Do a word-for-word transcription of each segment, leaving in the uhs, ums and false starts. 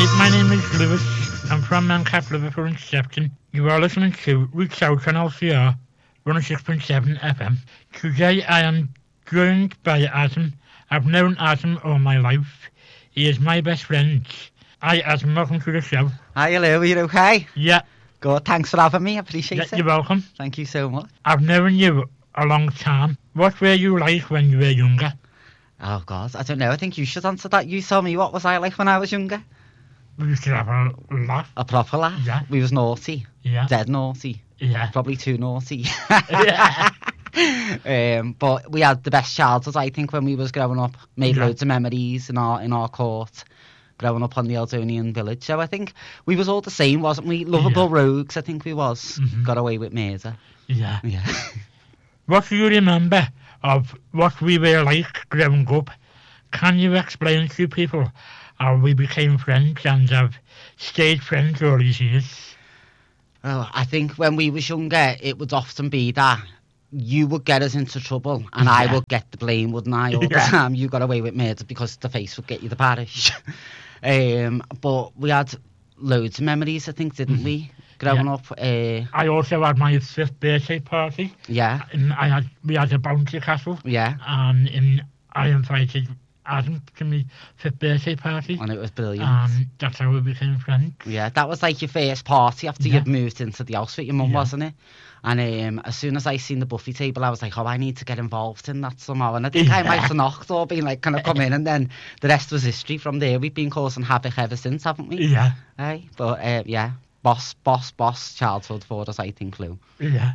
my name is Lewis. I'm from Mancap, Liverpool and Shepton. You are listening to Reach Out on L C R, one oh six point seven F M. Today I am joined by Adam. I've known Adam all my life. He is my best friend. Hi Adam, welcome to the show. Hi, hello, are you okay? Yeah. Good, thanks for having me, I appreciate yeah it. You're welcome. Thank you so much. I've known you a long time. What were you like when you were younger? Oh God, I don't know, I think you should answer that. You tell me, what was I like when I was younger? We used to have a laugh. A proper laugh? Yeah. We was naughty. Yeah. Dead naughty. Yeah. Probably too naughty. Yeah. um, but we had the best childhood, I think, when we was growing up. Made Yeah. loads of memories in our in our court, growing up on the Eldonian village. So I think we was all the same, wasn't we? Lovable Yeah. rogues, I think we was. Mhm. Got away with murder. Yeah. Yeah. What do you remember of what we were like growing up? Can you explain to people how we became friends and have stayed friends all these years? Well, I think when we was younger, it would often be that you would get us into trouble and I Yeah. would get the blame, wouldn't I? All Yeah. the time you got away with murder because the face would get you the parish. um, but we had loads of memories, I think, didn't we? Growing Yeah. up. Uh, I also had my fifth birthday party. yeah, And I had we had a bounty castle, yeah. and in, I invited Adam to my fifth birthday party, And it was brilliant. and that's how we became friends. Yeah, that was like your first party after Yeah. you'd moved into the house with your mum, Yeah. wasn't it? And um, as soon as I seen the buffet table, I was like, oh, I need to get involved in that somehow. And I think I Yeah. might have knocked or been like, can I come in? And then the rest was history from there. We've been causing havoc ever since, haven't we? Yeah, Hey, but uh, yeah, boss, boss, boss childhood for us, I think, Lou. yeah.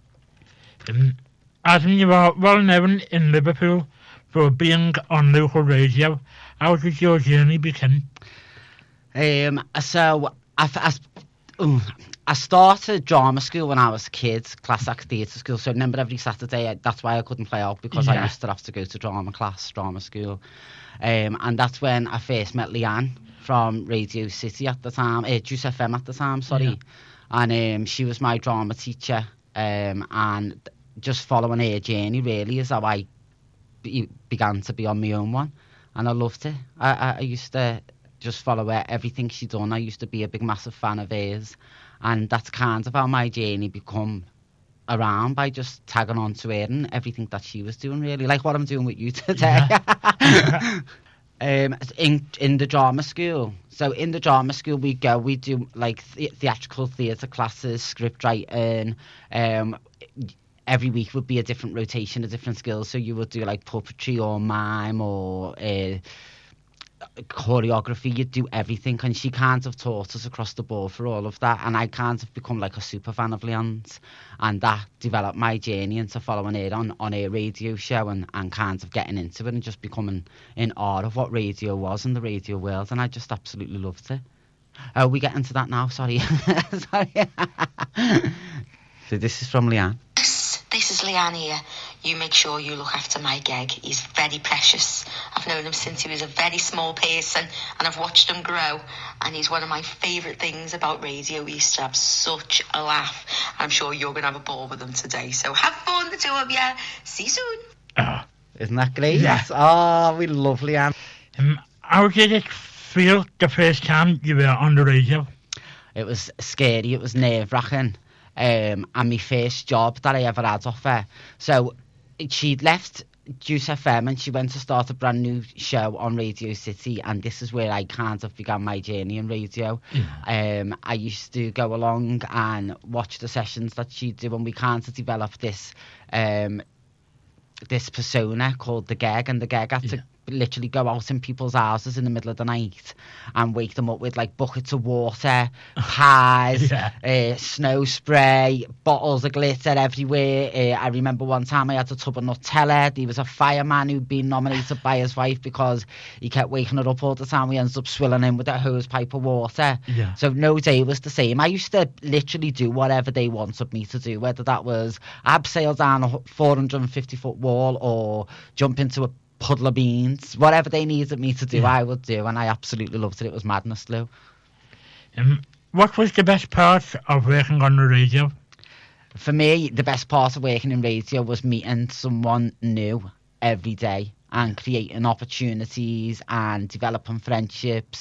Um, Adam, you are well known in Liverpool for being on local radio. How did your journey begin? Um, so I, I, ooh, I started drama school when I was a kid, class act theatre school. So I remember every Saturday, I, that's why I couldn't play out, because I Yeah. used to have to go to drama class, drama school. Um, and that's when I first met Leanne from Radio City at the time, uh, Juice F M at the time, sorry. Yeah. And um, she was my drama teacher. Um, and just following her journey really is how I be, began to be on my own one. And I loved it. I, I, I used to just follow her, everything she done. I used to be a big massive fan of hers, and that's kind of how my journey become around, by just tagging on to her and everything that she was doing, really, like what I'm doing with you today. Yeah. um in in the drama school. So in the drama school we go, we do like the- theatrical theatre classes, script writing. Um every week would be a different rotation of different skills. So you would do like puppetry or mime or uh, choreography. You'd do everything, and she kind of taught us across the board for all of that. And I kind of become like a super fan of Leanne's, and that developed my journey into following her on, on her radio show and, and kind of getting into it and just becoming in awe of what radio was in the radio world. And I just absolutely loved it. Oh, we get into that now, sorry. Sorry. So this is from Leanne. Yes, this is Leanne here. You make sure you look after my Geg. He's very precious. I've known him since he was a very small person, and I've watched him grow. And he's one of my favourite things about radio. We used to have such a laugh. I'm sure you're going to have a ball with him today. So have fun, the two of you. See you soon. Oh, Isn't that great? Yeah. Oh, we love Leanne. um, how did it feel the first time you were on the radio? It was scary. It was nerve-wracking. Um, and my first job that I ever had off her. So she'd left Juice F M and she went to start a brand new show on Radio City, and this is where I kind of began my journey in radio. Yeah. Um, I used to go along and watch the sessions that she'd do, and we kind of developed this um, this persona called the Geg, and the Geg had to Yeah. literally go out in people's houses in the middle of the night and wake them up with like buckets of water, pies, Yeah. uh, snow spray, bottles of glitter everywhere. Uh, I remember one time I had a tub of Nutella. There was a fireman who'd been nominated by his wife because he kept waking her up all the time. We ended up swilling him with a hose pipe of water. Yeah. So no day was the same. I used to literally do whatever they wanted me to do, whether that was abseil down a four hundred fifty foot wall or jump into a puddle of beans, whatever they needed me to do, Yeah. I would do, and I absolutely loved it. It was madness, Lou. Um, what was the best part of working on the radio? For me, the best part of working in radio was meeting someone new every day and creating opportunities and developing friendships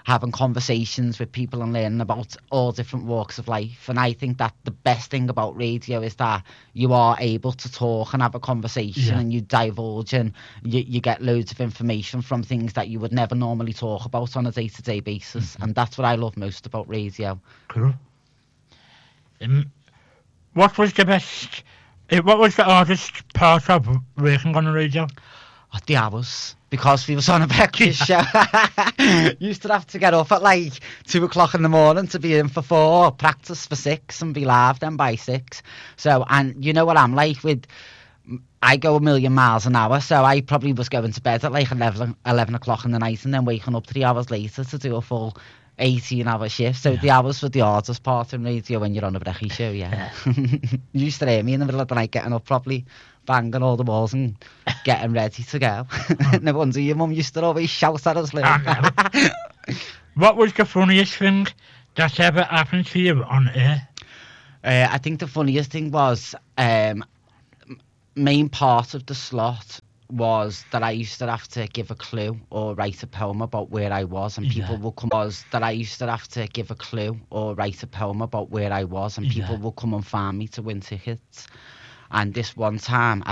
having conversations with people and learning about all different walks of life. And I think that the best thing about radio is that you are able to talk and have a conversation, Yeah. and you divulge, and you, you get loads of information from things that you would never normally talk about on a day-to-day basis. Mm-hmm. And that's what I love most about radio. Cool. Um, what was the best, uh, what was the hardest part of working on the radio? Oh, the hours, because we was on a breakfast show. Used to have to get up at like two o'clock in the morning to be in for four, practice for six, and be live then by six. So, and you know what I'm like with, I go a million miles an hour, so I probably was going to bed at like eleven, eleven o'clock in the night and then waking up three hours later to do a full eighteen hour shift. So Yeah. the hours were the hardest part in radio when you're on a brekkie show, yeah. You used to hear me in the middle of the night getting up properly, banging all the walls and getting ready to go. No wonder your mum used to always shout at us. Like. I What was the funniest thing that ever happened to you on air? Uh, I think the funniest thing was, um, main part of the slot was that I used to have to give a clue or write a poem about where I was, and people Yeah. will come. Was that I used to have to give a clue or write a poem about where I was, and people Yeah. will come and find me to win tickets. And this one time,